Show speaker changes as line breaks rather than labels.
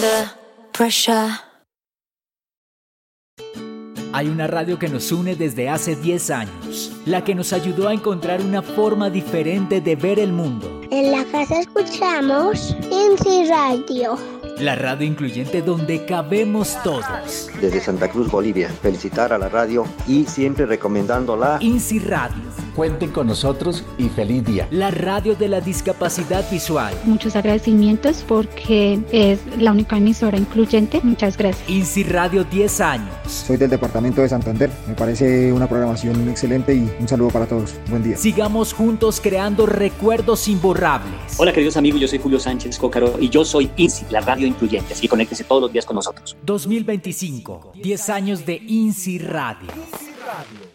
Hay una radio que nos une desde hace 10 años, la que nos ayudó a encontrar una forma diferente de ver el mundo.
En la casa escuchamos INSI Radio.
La radio incluyente donde cabemos todos.
Desde Santa Cruz, Bolivia, felicitar a la radio y siempre recomendándola.
INSI Radio.
Cuenten con nosotros y feliz día.
La radio de la discapacidad visual.
Muchos agradecimientos porque es la única emisora incluyente. Muchas gracias.
INSI Radio 10 años.
Soy del departamento de Santander. Me parece una programación excelente y un saludo para todos. Buen día.
Sigamos juntos creando recuerdos imborrables.
Hola queridos amigos, yo soy Julio Sánchez Cócaro y yo soy INSI, la radio incluyente. Así que conéctese todos los días con nosotros.
2025, 10 años de INSI Radio.